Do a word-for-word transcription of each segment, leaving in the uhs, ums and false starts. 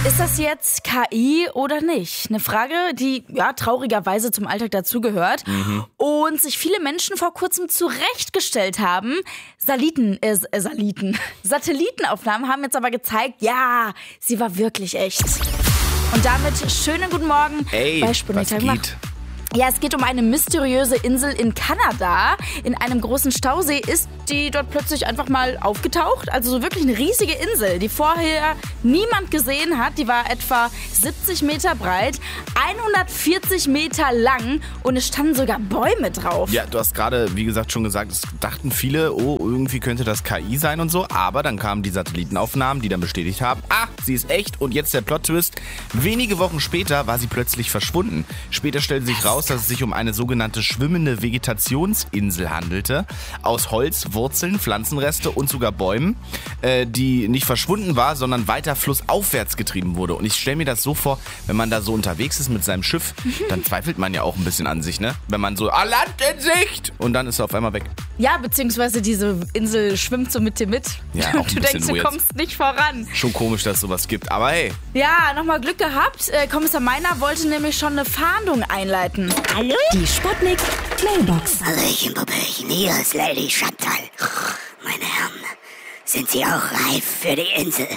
Ist das jetzt K I oder nicht? Eine Frage, die ja traurigerweise zum Alltag dazugehört mhm. und sich viele Menschen vor kurzem zurechtgestellt haben. Saliten, äh, Saliten. Satellitenaufnahmen haben jetzt aber gezeigt, ja, sie war wirklich echt. Und damit schönen guten Morgen hey, bei Sputnik. Was geht? Ja, es geht um eine mysteriöse Insel in Kanada. In einem großen Stausee ist die dort plötzlich einfach mal aufgetaucht. Also so wirklich eine riesige Insel, die vorher niemand gesehen hat. Die war etwa siebzig Meter breit, hundertvierzig Meter lang und es standen sogar Bäume drauf. Ja, du hast gerade, wie gesagt, schon gesagt, es dachten viele, oh, irgendwie könnte das K I sein und so. Aber dann kamen die Satellitenaufnahmen, die dann bestätigt haben, ah, sie ist echt. Und jetzt der Plot-Twist. Wenige Wochen später war sie plötzlich verschwunden. Später stellte sich raus, dass es sich um eine sogenannte schwimmende Vegetationsinsel handelte. Aus Holz, Wurzeln, Pflanzenreste und sogar Bäumen, äh, die nicht verschwunden war, sondern weiter flussaufwärts getrieben wurde. Und ich stelle mir das so vor, wenn man da so unterwegs ist mit seinem Schiff, dann zweifelt man ja auch ein bisschen an sich, ne? Wenn man so, ah, Land in Sicht! Und dann ist er auf einmal weg. Ja, beziehungsweise diese Insel schwimmt so mit dir mit. Ja, auch ein du denkst, weird. Du kommst nicht voran. Schon komisch, dass es sowas gibt, aber hey. Ja, nochmal Glück gehabt. Äh, Kommissar Meiner wollte nämlich schon eine Fahndung einleiten. Hallo? Die Sputnik Mailbox. Hallöchen, Puppelchen, hier ist Lady Chantal. Meine Herren, sind Sie auch reif für die Insel?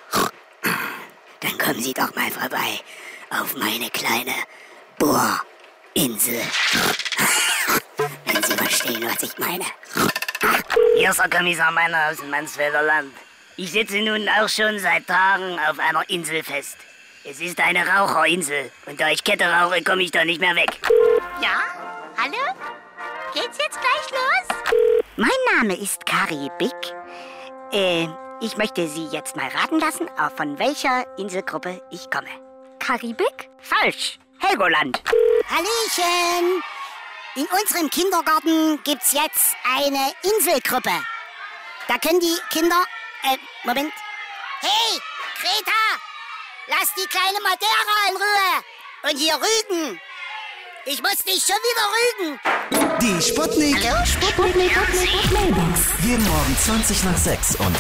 Dann kommen Sie doch mal vorbei auf meine kleine Bohrinsel. Wenn Sie verstehen, was ich meine. Hier ist der Kommissar Meiner aus dem Mansfelder Land. Ich sitze nun auch schon seit Tagen auf einer Insel fest. Es ist eine Raucherinsel und da ich Kette rauche, komme ich da nicht mehr weg. Ja? Hallo? Geht's jetzt gleich los? Mein Name ist Karibik. Äh, ich möchte Sie jetzt mal raten lassen, auf von welcher Inselgruppe ich komme. Karibik? Falsch. Helgoland. Hallöchen. In unserem Kindergarten gibt's jetzt eine Inselgruppe. Da können die Kinder... Äh, Moment. Hey, Greta! Lass die kleine Madeira in Ruhe. Und hier Rügen. Ich muss dich schon wieder rügen. Die Sputnik. Hallo? Sputnik Mailbox. Jeden Morgen zwanzig nach sechs und